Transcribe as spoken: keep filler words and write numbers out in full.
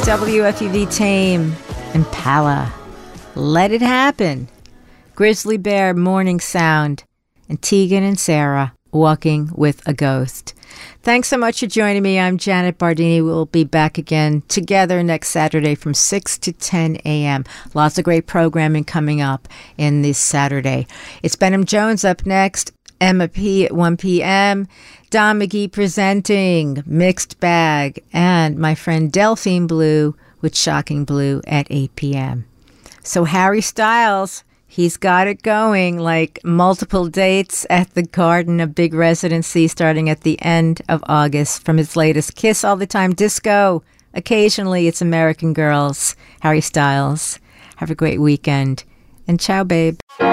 W F U V Tame, Impala, Let It Happen, Grizzly Bear, Morning Sound, and Tegan and Sarah, Walking with a Ghost. Thanks so much for joining me. I'm Janet Bardini. We'll be back again together next Saturday from six to ten a.m. Lots of great programming coming up in this Saturday. It's Benham Jones up next, Emma P. at one p.m., Don McGee presenting Mixed Bag, and my friend Delphine Blue with Shocking Blue at eight p.m. So Harry Styles, he's got it going, like multiple dates at the Garden, a big residency starting at the end of August from his latest Kiss All the Time Disco. Occasionally it's American Girls. Harry Styles. Have a great weekend. And ciao, babe.